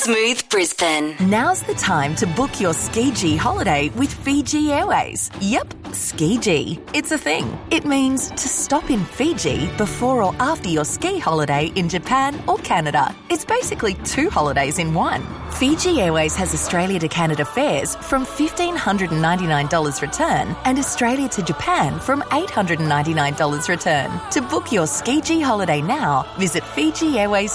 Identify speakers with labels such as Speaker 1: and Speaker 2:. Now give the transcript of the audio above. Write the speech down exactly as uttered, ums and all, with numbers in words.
Speaker 1: Smooth Brisbane.
Speaker 2: Now's the time to book your Ski-G holiday with Fiji Airways. Yep, Ski-G. It's a thing. It means to stop in Fiji before or after your ski holiday in Japan or Canada. It's basically two holidays in one. Fiji Airways has Australia to Canada fares from one thousand five hundred ninety-nine dollars return and Australia to Japan from eight hundred ninety-nine dollars return. To book your Ski-G holiday now, visit Fiji Airways